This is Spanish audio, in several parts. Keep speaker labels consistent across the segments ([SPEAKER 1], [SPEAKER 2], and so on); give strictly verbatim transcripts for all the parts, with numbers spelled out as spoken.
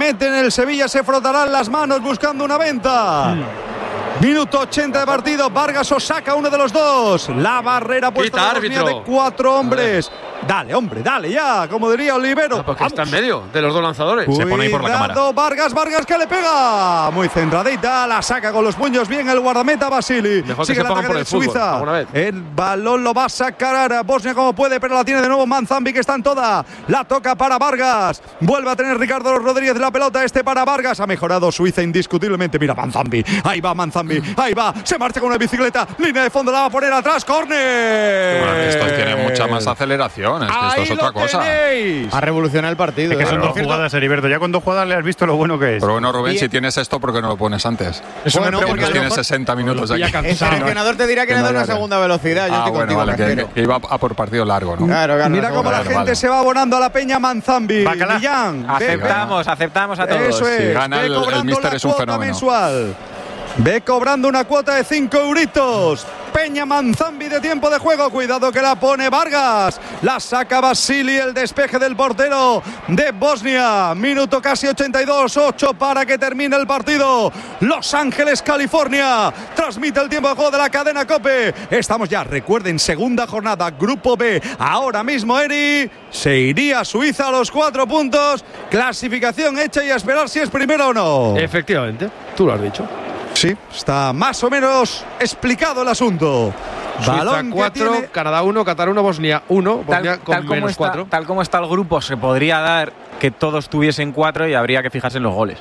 [SPEAKER 1] mete en el Sevilla, se frotarán las manos buscando una venta. Mm. Minuto ochenta de partido. Vargas o saca uno de los dos. La barrera puesta de, de cuatro hombres. Dale, hombre, dale ya, como diría Olivero.
[SPEAKER 2] No, porque está en medio de los dos lanzadores.
[SPEAKER 1] Cuidado,
[SPEAKER 2] se pone ahí por la cámara.
[SPEAKER 1] Vargas, Vargas que le pega. Muy centradita, la saca con los puños bien el guardameta Basili.
[SPEAKER 2] Mejor
[SPEAKER 1] Sigue
[SPEAKER 2] que se
[SPEAKER 1] el ataque
[SPEAKER 2] por
[SPEAKER 1] de
[SPEAKER 2] el fútbol,
[SPEAKER 1] Suiza.
[SPEAKER 2] vez.
[SPEAKER 1] El balón lo va a sacar a Bosnia como puede, pero la tiene de nuevo Manzambi, que está en toda. La toca para Vargas. Vuelve a tener Ricardo Rodríguez la pelota. Este para Vargas. Ha mejorado Suiza indiscutiblemente. Mira Manzambi. Ahí va Manzambi. Ahí va. Se marcha con una bicicleta. Línea de fondo, la va a poner atrás. ¡Córner!
[SPEAKER 3] Bueno, esto tiene mucha más aceleración. Es que esto es otra cosa.
[SPEAKER 1] Tenéis.
[SPEAKER 4] A revolucionar el partido.
[SPEAKER 5] Es que son
[SPEAKER 4] claro.
[SPEAKER 5] dos jugadas, Heriberto. Ya con dos jugadas le has visto lo bueno que es.
[SPEAKER 3] Pero bueno, Rubén,
[SPEAKER 4] Bien.
[SPEAKER 3] si tienes esto, ¿por qué no lo pones antes?
[SPEAKER 4] Eso bueno,
[SPEAKER 3] porque
[SPEAKER 4] porque
[SPEAKER 3] tienes sesenta minutos aquí.
[SPEAKER 4] El seleccionador te dirá que, que le da una segunda velocidad. Yo
[SPEAKER 3] ah,
[SPEAKER 4] estoy
[SPEAKER 3] bueno,
[SPEAKER 4] contigo,
[SPEAKER 3] vale, que, que iba a por partido largo, ¿no?
[SPEAKER 4] Claro, claro.
[SPEAKER 1] Mira cómo la
[SPEAKER 3] vale,
[SPEAKER 1] gente
[SPEAKER 3] vale.
[SPEAKER 1] se va abonando a la peña Manzambi. Millán,
[SPEAKER 6] aceptamos, ve, aceptamos a todos.
[SPEAKER 1] Eso es.
[SPEAKER 3] Si gana el, el míster es un fenómeno.
[SPEAKER 1] Mensual. Ve cobrando una cuota de cinco euritos. Peña Manzambi de tiempo de juego. Cuidado que la pone Vargas. La saca Basili, el despeje del portero de Bosnia. Minuto casi ochenta y dos. ocho para que termine el partido. Los Ángeles, California. Transmite el tiempo de juego de la cadena COPE. Estamos ya, recuerden, segunda jornada, Grupo B. Ahora mismo Eri se iría a Suiza a los cuatro puntos. Clasificación hecha y a esperar si es primero o no.
[SPEAKER 2] Efectivamente, tú lo has dicho.
[SPEAKER 1] Sí, está más o menos explicado el asunto.
[SPEAKER 2] Suiza cuatro, tiene... Canadá uno, Qatar uno, Bosnia uno, Bosnia
[SPEAKER 6] tal,
[SPEAKER 2] con
[SPEAKER 6] tal
[SPEAKER 2] menos
[SPEAKER 6] está,
[SPEAKER 2] cuatro.
[SPEAKER 6] Tal como está el grupo, se podría dar que todos tuviesen cuatro y habría que fijarse en los goles.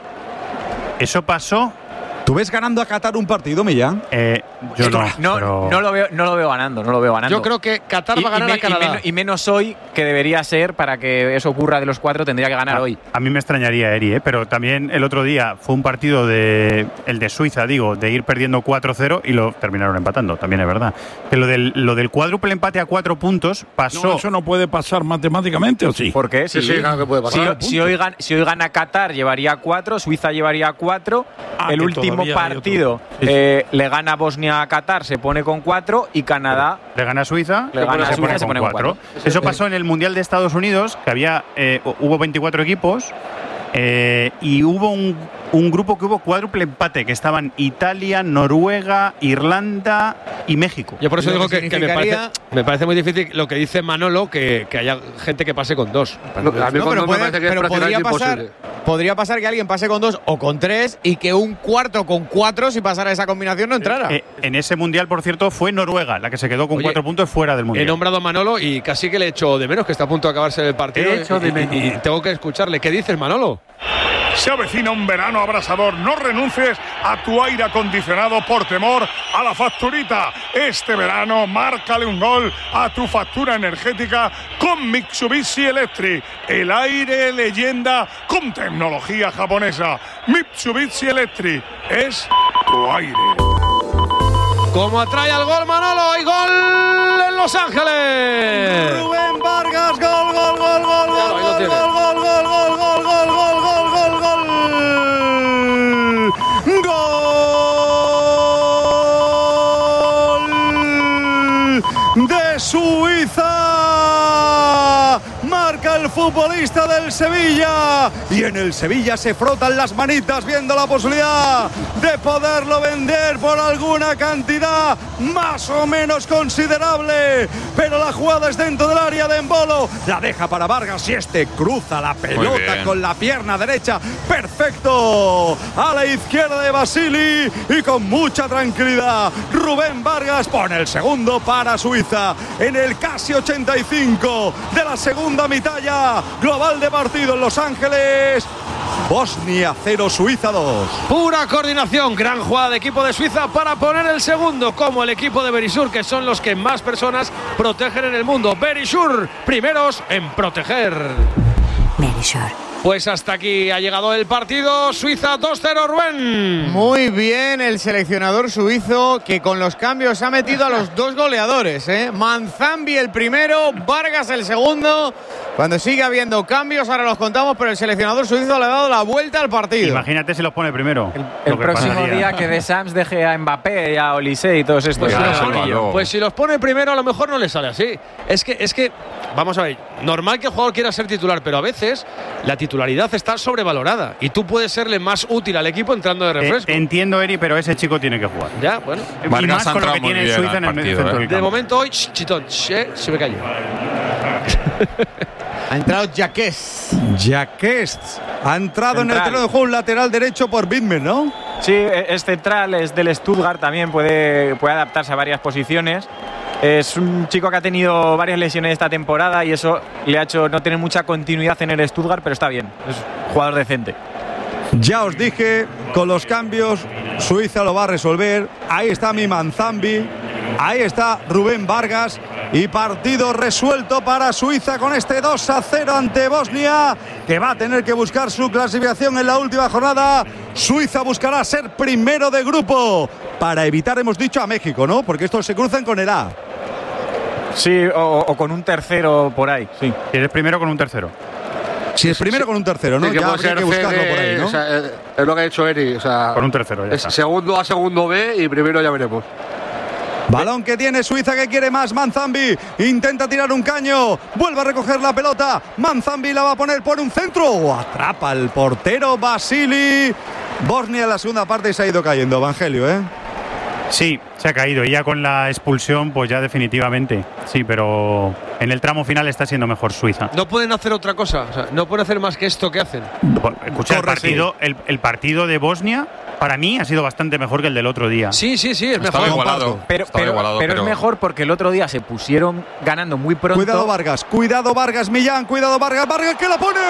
[SPEAKER 5] Eso pasó.
[SPEAKER 1] ¿Tú ves ganando a Qatar un partido, Millán?
[SPEAKER 5] Eh, yo no,
[SPEAKER 6] no,
[SPEAKER 5] pero...
[SPEAKER 6] no, lo veo, no lo veo ganando, no lo veo ganando.
[SPEAKER 2] Yo creo que Qatar
[SPEAKER 6] y,
[SPEAKER 2] va a ganar
[SPEAKER 6] y me,
[SPEAKER 2] a Canadá.
[SPEAKER 6] Y, men, y menos hoy, que debería ser, para que eso ocurra de los cuatro, tendría que ganar
[SPEAKER 5] a,
[SPEAKER 6] hoy.
[SPEAKER 5] A mí me extrañaría, Eri, ¿eh? Pero también el otro día fue un partido de el de Suiza, digo, de ir perdiendo cuatro cero y lo terminaron empatando, también es verdad. Pero lo del, lo del cuádruple empate a cuatro puntos pasó...
[SPEAKER 7] No, eso no puede pasar matemáticamente, ¿o sí?
[SPEAKER 6] ¿Por qué?
[SPEAKER 2] Sí, sí, sí, claro que puede pasar.
[SPEAKER 6] Si, si, hoy gana, si hoy gana Qatar, llevaría cuatro, Suiza llevaría cuatro, ah, el último partido eh, le gana Bosnia a Qatar, se pone con cuatro, y Canadá
[SPEAKER 5] le gana a Suiza,
[SPEAKER 6] le gana a
[SPEAKER 5] se,
[SPEAKER 6] Suiza,
[SPEAKER 5] pone
[SPEAKER 6] se pone
[SPEAKER 5] con
[SPEAKER 6] con
[SPEAKER 5] cuatro.
[SPEAKER 6] cuatro.
[SPEAKER 5] Eso pasó en el Mundial de Estados Unidos, que había eh, hubo veinticuatro equipos eh, y hubo un, un grupo que hubo cuádruple empate, que estaban Italia, Noruega, Irlanda y México.
[SPEAKER 2] Yo por eso
[SPEAKER 4] Lo
[SPEAKER 2] digo
[SPEAKER 4] que
[SPEAKER 2] que, que me, parece, me parece muy difícil lo que dice Manolo, que, que haya gente que pase con dos.
[SPEAKER 4] No, a mí no, pero, puede, me pero podría pasar
[SPEAKER 2] imposible.
[SPEAKER 4] Podría pasar que alguien pase con dos o con tres y que un cuarto con cuatro, si pasara esa combinación, no entrara.
[SPEAKER 5] Eh, en ese Mundial, por cierto, fue Noruega la que se quedó con
[SPEAKER 2] Oye,
[SPEAKER 5] cuatro puntos fuera del Mundial.
[SPEAKER 2] He nombrado a Manolo y casi que le echo de menos, que está a punto de acabarse el partido.
[SPEAKER 5] He hecho de menos.
[SPEAKER 2] Y, y, y tengo que escucharle. ¿Qué dices, Manolo?
[SPEAKER 8] Se avecina un verano abrasador. No renuncies a tu aire acondicionado por temor a la facturita. Este verano, márcale un gol a tu factura energética con Mitsubishi Electric. El aire leyenda con tecnología japonesa. Mitsubishi Electric es tu aire.
[SPEAKER 2] Como atrae al gol Manolo, hay gol en Los Ángeles.
[SPEAKER 1] Rubén Vargas, gol, gol, gol, gol, gol,
[SPEAKER 2] Claro,
[SPEAKER 1] gol, gol, gol, gol, gol, gol, gol, gol, gol, gol, gol. Gol de Suiza. Marca el futbolista del Sevilla. Y en el Sevilla se frotan las manitas viendo la posibilidad de poderlo vender por alguna cantidad más o menos considerable. Pero la jugada es dentro del área de Embolo. La deja para Vargas y este cruza la pelota con la pierna derecha. Perfecto. A la izquierda de Basili. Y con mucha tranquilidad Rubén Vargas pone el segundo para Suiza. En el casi ochenta y cinco de la segunda mitad ya global de partido en Los Ángeles. Bosnia cero, Suiza dos.
[SPEAKER 2] Pura coordinación, gran jugada de equipo de Suiza para poner el segundo, como el equipo de Berisur, que son los que más personas protegen en el mundo. Berisur, primeros en proteger.
[SPEAKER 9] Berisur.
[SPEAKER 2] Pues hasta aquí ha llegado el partido. Suiza dos cero, Rubén.
[SPEAKER 4] Muy bien el seleccionador suizo, que con los cambios ha metido a los dos goleadores, ¿eh? Manzambi el primero, Vargas el segundo. Cuando sigue habiendo cambios, ahora los contamos, pero el seleccionador suizo le ha dado la vuelta al partido.
[SPEAKER 5] Imagínate si los pone primero.
[SPEAKER 6] El, el próximo pasaría. día que De Sams deje a Mbappé y a Olise y todos estos.
[SPEAKER 2] Pues, si los pone, pues si los pone primero, a lo mejor no le sale así. Es que, es que vamos a ver, normal que el jugador quiera ser titular, pero a veces la titularidad está sobrevalorada y tú puedes serle más útil al equipo entrando de refresco.
[SPEAKER 5] Eh, entiendo, Eri, pero ese chico tiene que jugar.
[SPEAKER 2] Ya, bueno.
[SPEAKER 5] Y más con lo que tiene Suiza en el
[SPEAKER 3] partido,
[SPEAKER 5] centro
[SPEAKER 3] eh.
[SPEAKER 5] del
[SPEAKER 2] De
[SPEAKER 5] campo.
[SPEAKER 2] momento hoy, ch, chitón, ch, eh, se me cayó.
[SPEAKER 4] Ha entrado Jaquez.
[SPEAKER 1] Jaquez ha entrado
[SPEAKER 6] Central.
[SPEAKER 1] en el terreno de juego un lateral derecho por Widmer, ¿no?
[SPEAKER 6] Sí, es central, es del Stuttgart también, puede, puede adaptarse a varias posiciones. Es un chico que ha tenido varias lesiones esta temporada y eso le ha hecho no tener mucha continuidad en el Stuttgart, pero está bien, es un jugador decente.
[SPEAKER 1] Ya os dije, con los cambios, Suiza lo va a resolver. Ahí está mi Manzambi, ahí está Rubén Vargas. Y partido resuelto para Suiza con este dos a cero ante Bosnia, que va a tener que buscar su clasificación en la última jornada. Suiza buscará ser primero de grupo para evitar, hemos dicho, a México, ¿no? Porque estos se cruzan con el A.
[SPEAKER 6] Sí, o, o con un tercero por ahí, sí.
[SPEAKER 5] Si eres primero con un tercero.
[SPEAKER 1] Si es primero con un tercero, ¿no?
[SPEAKER 10] Sí, que
[SPEAKER 1] ya
[SPEAKER 10] puede
[SPEAKER 1] habría
[SPEAKER 10] ser
[SPEAKER 1] que buscarlo
[SPEAKER 10] C D,
[SPEAKER 1] por ahí, ¿no?
[SPEAKER 10] o sea, es, es lo que ha dicho Eri. O sea,
[SPEAKER 5] Con un tercero, ya
[SPEAKER 10] es
[SPEAKER 5] está.
[SPEAKER 10] segundo A, segundo B y primero ya veremos.
[SPEAKER 1] Balón que tiene Suiza, que quiere más. Manzambi intenta tirar un caño, vuelve a recoger la pelota. Manzambi la va a poner por un centro, atrapa el portero Basili. Bosnia en la segunda parte se ha ido cayendo, Evangelio, ¿eh?
[SPEAKER 5] Sí, se ha caído y ya con la expulsión, pues ya definitivamente. Sí, pero en el tramo final está siendo mejor Suiza.
[SPEAKER 2] No pueden hacer otra cosa, o sea, no pueden hacer más que esto que hacen.
[SPEAKER 5] Escucha, el
[SPEAKER 1] Corre,
[SPEAKER 5] partido, el, el partido de Bosnia para mí ha sido bastante mejor que el del otro día.
[SPEAKER 2] Sí, sí, sí, es
[SPEAKER 3] Estaba
[SPEAKER 2] mejor.
[SPEAKER 3] igualado.
[SPEAKER 6] Pero,
[SPEAKER 3] Estaba
[SPEAKER 6] pero,
[SPEAKER 3] igualado,
[SPEAKER 6] pero
[SPEAKER 3] pero
[SPEAKER 6] es mejor porque el otro día se pusieron ganando muy pronto.
[SPEAKER 1] Cuidado Vargas, cuidado Vargas, Millán, cuidado Vargas, Vargas que la pone.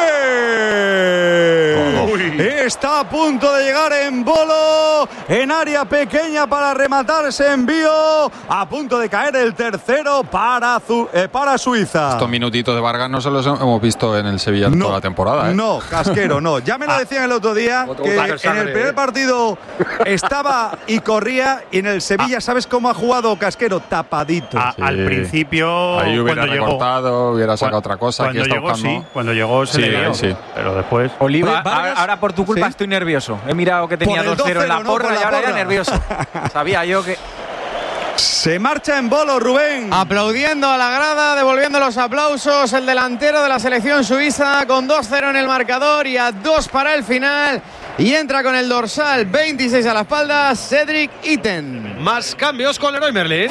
[SPEAKER 5] Uy.
[SPEAKER 1] Está a punto de llegar en bolo, en área pequeña para rematar ese envío. A punto de caer el tercero para, Zu- eh, para Suiza.
[SPEAKER 3] Estos minutitos de Vargas no se los hemos visto en el Sevilla
[SPEAKER 1] No,
[SPEAKER 3] toda la temporada, ¿eh?
[SPEAKER 1] No, Casquero, no. Ya me lo decían el otro día,
[SPEAKER 10] Otro
[SPEAKER 1] que
[SPEAKER 10] botaje
[SPEAKER 1] en
[SPEAKER 10] sangre,
[SPEAKER 1] el primer
[SPEAKER 10] eh.
[SPEAKER 1] partido estaba y corría, y en el Sevilla, ¿sabes cómo ha jugado Casquero? Tapadito.
[SPEAKER 5] A-
[SPEAKER 3] Sí.
[SPEAKER 5] Al principio,
[SPEAKER 3] Ahí hubiera
[SPEAKER 5] cuando llegó,
[SPEAKER 3] recortado, hubiera sacado otra cosa. Aquí
[SPEAKER 5] cuando
[SPEAKER 3] está
[SPEAKER 5] llegó,
[SPEAKER 3] buscando.
[SPEAKER 5] sí, cuando llegó se
[SPEAKER 3] Sí,
[SPEAKER 5] le vio,
[SPEAKER 3] sí.
[SPEAKER 5] pero después.
[SPEAKER 6] Oliva,
[SPEAKER 1] Oye, Vargas,
[SPEAKER 6] ahora, ahora por tu culpa
[SPEAKER 1] ¿sí?
[SPEAKER 6] estoy nervioso. He mirado que tenía
[SPEAKER 1] Por el
[SPEAKER 6] dos cero en la
[SPEAKER 1] dos cero, ¿no?
[SPEAKER 6] porra
[SPEAKER 1] Por
[SPEAKER 6] y
[SPEAKER 1] la
[SPEAKER 6] ahora ya
[SPEAKER 1] porra.
[SPEAKER 6] nervioso. Sabía yo que…
[SPEAKER 1] Se marcha en bolo, Rubén.
[SPEAKER 4] Aplaudiendo a la grada, devolviendo los aplausos, el delantero de la selección suiza con dos cero en el marcador y a dos para el final. Y entra con el dorsal veintiséis a la espalda, Cedric Itten.
[SPEAKER 2] Más cambios con Leroy Merlin.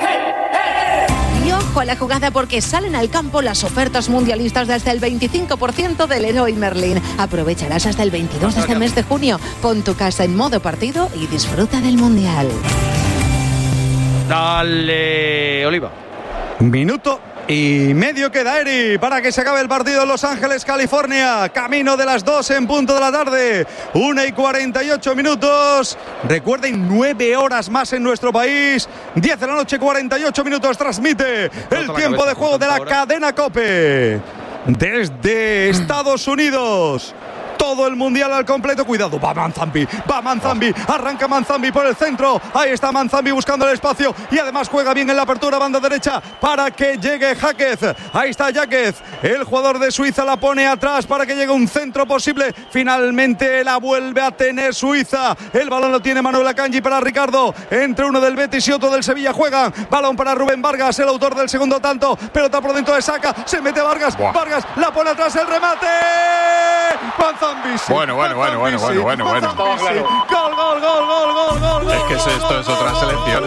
[SPEAKER 11] Y ojo a la jugada porque salen al campo las ofertas mundialistas desde el veinticinco por ciento del Leroy Merlin. Aprovecharás hasta el veintidós de este mes de junio. Pon tu casa en modo partido y disfruta del mundial.
[SPEAKER 2] Dale, Oliva.
[SPEAKER 1] Minuto y medio queda, Eri, para que se acabe el partido en Los Ángeles, California. Camino de las dos en punto de la tarde. Una y cuarenta y ocho minutos. Recuerden, nueve horas más en nuestro país. Diez de la noche, cuarenta y ocho minutos. Transmite el tiempo de juego de la cadena COPE. Desde Estados Unidos. Todo el mundial al completo. Cuidado, va Manzambi, va Manzambi, arranca Manzambi por el centro. Ahí está Manzambi buscando el espacio y además juega bien en la apertura banda derecha para que llegue Jaquez. Ahí está Jaquez, el jugador de Suiza la pone atrás para que llegue un centro posible. Finalmente la vuelve a tener Suiza. El balón lo tiene Manuel Akanji para Ricardo. Entre uno del Betis y otro del Sevilla juegan. Balón para Rubén Vargas, el autor del segundo tanto. Pelota por dentro de Saca, se mete Vargas.
[SPEAKER 3] Buah.
[SPEAKER 1] Vargas la pone atrás, el remate. Manzambi.
[SPEAKER 3] Bueno, bueno, bueno, bueno, bueno, bueno, bueno.
[SPEAKER 1] Gol, gol, gol, gol, gol, gol, gol, gol.
[SPEAKER 3] Es que es- esto es otra selección,